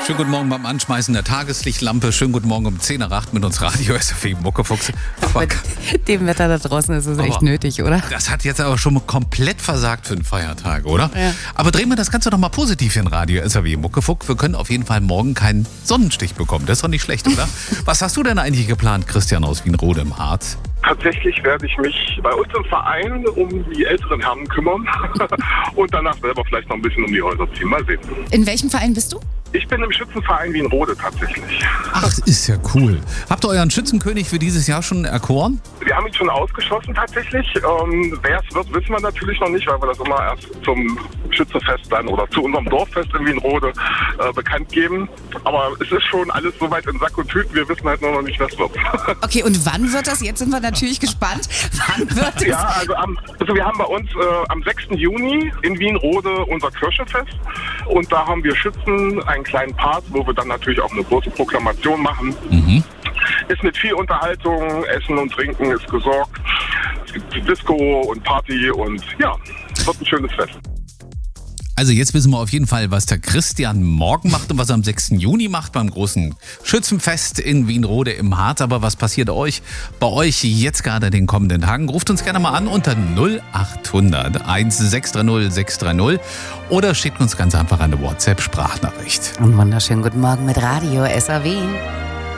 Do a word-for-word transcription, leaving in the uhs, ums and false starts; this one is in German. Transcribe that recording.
Schönen guten Morgen beim Anschmeißen der Tageslichtlampe. Schönen guten Morgen um zehn nach acht mit uns Radio S F I Muckefuchs. Mit dem Wetter da draußen ist es echt nötig, oder? Das hat jetzt aber schon komplett versagt für den Feiertag, oder? Ja. Aber drehen wir das Ganze doch mal positiv in Radio S F I Muckefuck. Wir können auf jeden Fall morgen keinen Sonnenstich bekommen. Das ist doch nicht schlecht, oder? Was hast du denn eigentlich geplant, Christian aus Wienrode im Harz? Tatsächlich werde ich mich bei uns im Verein um die älteren Herren kümmern und danach selber vielleicht noch ein bisschen um die Häuser ziehen. Mal sehen. In welchem Verein bist du? Ich bin im Schützenverein Wienrode tatsächlich. Ach, ist ja cool. Habt ihr euren Schützenkönig für dieses Jahr schon erkoren? Wir haben ihn schon ausgeschossen tatsächlich. Ähm, wer es wird, wissen wir natürlich noch nicht, weil wir das immer erst zum Schützefest dann oder zu unserem Dorffest in Wienrode äh, bekannt geben. Aber es ist schon alles soweit in Sack und Tüten. Wir wissen halt nur noch nicht, was wird. Okay, und wann wird das? Jetzt sind wir natürlich gespannt. Wann wird es? Ja, also, am, also wir haben bei uns äh, am sechsten Juni in Wienrode unser Kirchenfest. Und da haben wir Schützen einen kleinen Part, wo wir dann natürlich auch eine große Proklamation machen. Mhm. Ist mit viel Unterhaltung, Essen und Trinken ist gesorgt. Es gibt Disco und Party und ja, es wird ein schönes Fest. Also jetzt wissen wir auf jeden Fall, was der Christian morgen macht und was er am sechsten Juni macht beim großen Schützenfest in Wienrode im Harz. Aber was passiert euch bei euch jetzt gerade in den kommenden Tagen? Ruft uns gerne mal an unter null acht hundert sechs drei null sechs drei null oder schickt uns ganz einfach eine WhatsApp-Sprachnachricht. Und wunderschönen guten Morgen mit Radio S A W.